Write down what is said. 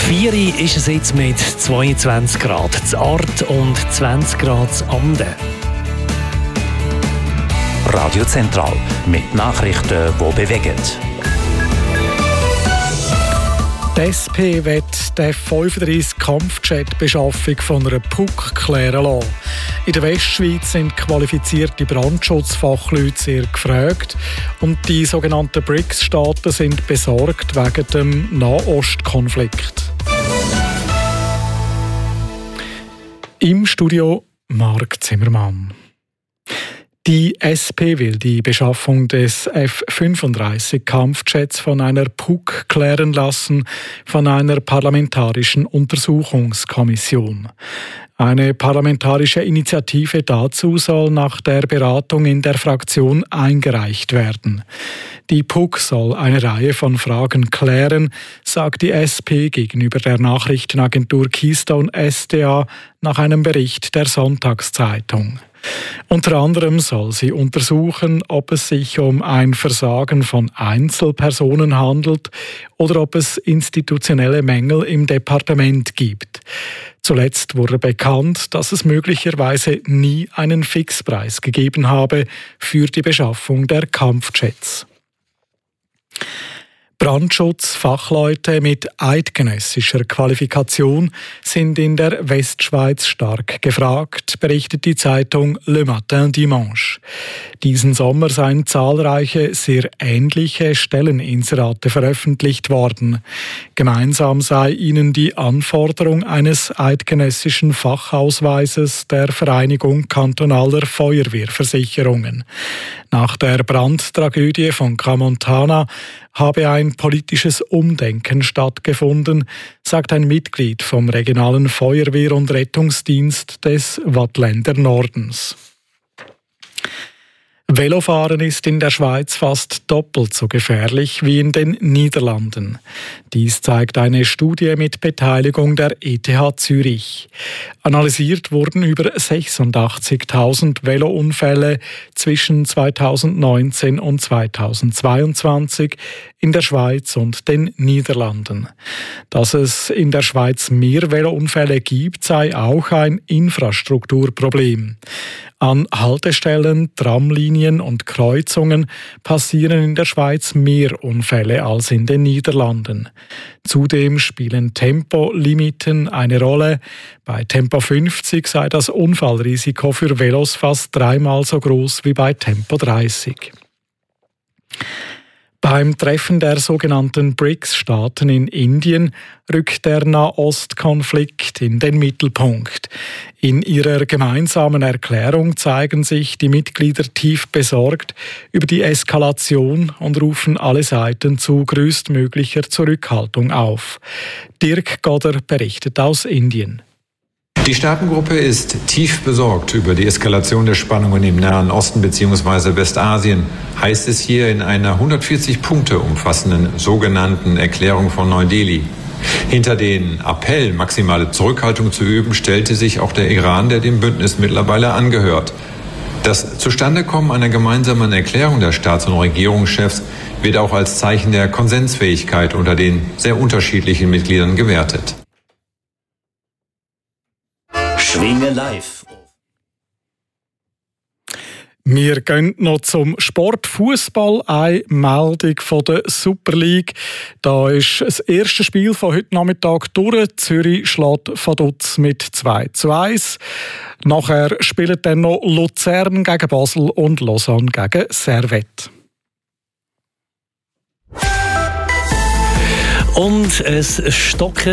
4 Uhr ist es jetzt mit 22 Grad zu Art und 20 Grad zu Amden. Radio Zentral mit Nachrichten, die bewegen. Die SP will die F-35-Kampfjet-Beschaffung von einer PUC klären lassen. In der Westschweiz sind qualifizierte Brandschutzfachleute sehr gefragt und die sogenannten BRICS-Staaten sind besorgt wegen dem Nahostkonflikt. Im Studio Marc Zimmermann. Die SP will die Beschaffung des F-35-Kampfjets von einer PUC klären lassen, von einer parlamentarischen Untersuchungskommission. Eine parlamentarische Initiative dazu soll nach der Beratung in der Fraktion eingereicht werden. Die PUC soll eine Reihe von Fragen klären, sagt die SP gegenüber der Nachrichtenagentur Keystone SDA nach einem Bericht der Sonntagszeitung. Unter anderem soll sie untersuchen, ob es sich um ein Versagen von Einzelpersonen handelt oder ob es institutionelle Mängel im Departement gibt. Zuletzt wurde bekannt, dass es möglicherweise nie einen Fixpreis gegeben habe für die Beschaffung der Kampfjets. Brandschutzfachleute mit eidgenössischer Qualifikation sind in der Westschweiz stark gefragt, berichtet die Zeitung Le Matin Dimanche. Diesen Sommer seien zahlreiche, sehr ähnliche Stelleninserate veröffentlicht worden. Gemeinsam sei ihnen die Anforderung eines eidgenössischen Fachausweises der Vereinigung kantonaler Feuerwehrversicherungen. Nach der Brandtragödie von Crans-Montana habe ein politisches Umdenken stattgefunden, sagt ein Mitglied vom regionalen Feuerwehr- und Rettungsdienst des Waadtländer Nordens. Velofahren ist in der Schweiz fast doppelt so gefährlich wie in den Niederlanden. Dies zeigt eine Studie mit Beteiligung der ETH Zürich. Analysiert wurden über 86.000 Velounfälle zwischen 2019 und 2022 in der Schweiz und den Niederlanden. Dass es in der Schweiz mehr Velounfälle gibt, sei auch ein Infrastrukturproblem. An Haltestellen, Tramlinien und Kreuzungen passieren in der Schweiz mehr Unfälle als in den Niederlanden. Zudem spielen Tempolimiten eine Rolle. Bei Tempo 50 sei das Unfallrisiko für Velos fast 3-mal so groß wie bei Tempo 30. Beim Treffen der sogenannten BRICS-Staaten in Indien rückt der Nahostkonflikt in den Mittelpunkt. In ihrer gemeinsamen Erklärung zeigen sich die Mitglieder tief besorgt über die Eskalation und rufen alle Seiten zu größtmöglicher Zurückhaltung auf. Dirk Godder berichtet aus Indien. Die Staatengruppe ist tief besorgt über die Eskalation der Spannungen im Nahen Osten bzw. Westasien, heißt es hier in einer 140 Punkte umfassenden sogenannten Erklärung von Neu-Delhi. Hinter den Appell, maximale Zurückhaltung zu üben, stellte sich auch der Iran, der dem Bündnis mittlerweile angehört. Das Zustandekommen einer gemeinsamen Erklärung der Staats- und Regierungschefs wird auch als Zeichen der Konsensfähigkeit unter den sehr unterschiedlichen Mitgliedern gewertet. Schwingen live. Wir gehen noch zum Sport Fußball. Eine Meldung von der Super League. Da ist das erste Spiel von heute Nachmittag durch. Zürich schlägt Vaduz mit 2:1. Nachher spielen dann noch Luzern gegen Basel und Lausanne gegen Servette. Und es stocken